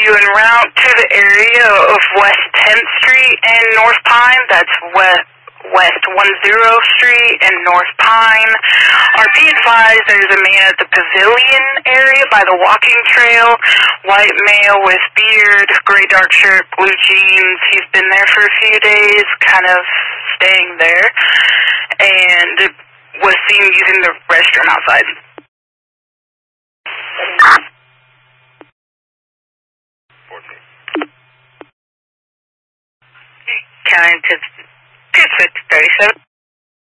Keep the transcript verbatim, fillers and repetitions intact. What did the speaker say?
you en route to the area of West tenth Street and North Pine. That's West West ten Street and North Pine. Or be advised, there's a man at the pavilion area by the walking trail. White male with beard, gray dark shirt, blue jeans. He's been there for a few days, kind of staying there, and was seen using the restroom outside. Counting to two six thirty-seven.